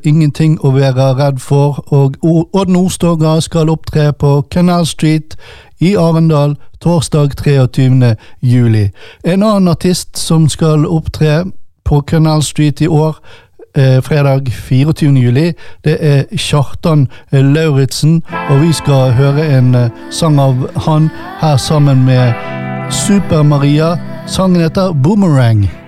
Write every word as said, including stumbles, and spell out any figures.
ingenting å være redd for, og Odd Nordstoga skal opptre på Canal Street i Arendal torsdag treogtyvende juli. En annen artist som skal opptre på Canal Street i år, eh, fredag fireogtyvende juli, det er Kjartan Lauritsen, og vi skal høre en eh, sang av han her sammen med Super Maria. Sangen heter Boomerang.